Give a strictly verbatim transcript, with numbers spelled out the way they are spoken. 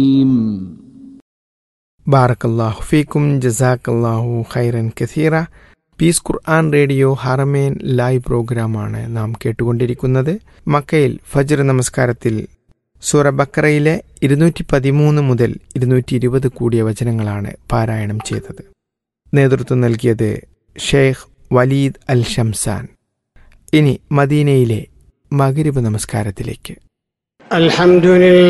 ബാറക്കല്ലാഹു ഫീക്കും ജസാക്കല്ലാഹു ഖൈറൻ കസീറ. പീസ് ഖുർആൻ റേഡിയോ ഹറമേൻ ലൈവ് പ്രോഗ്രാമാണ് നാം കേട്ടുകൊണ്ടിരിക്കുന്നത്. മക്കയിൽ ഫജ്ർ നമസ്കാരത്തിൽ സൂറ ബക്കറയിലെ ഇരുന്നൂറ്റി പതിമൂന്ന് മുതൽ ഇരുന്നൂറ്റി ഇരുപത് കൂടിയ വചനങ്ങളാണ് പാരായണം ചെയ്തത്. നേതൃത്വം നൽകിയത് ഷെയ്ഖ് വലീദ് അൽ ഷംസാൻ. ഇനി മദീനയിലെ മഗ്രിബ് നമസ്കാരത്തിലേക്ക്. അൽഹംദുലില്ലാഹ്.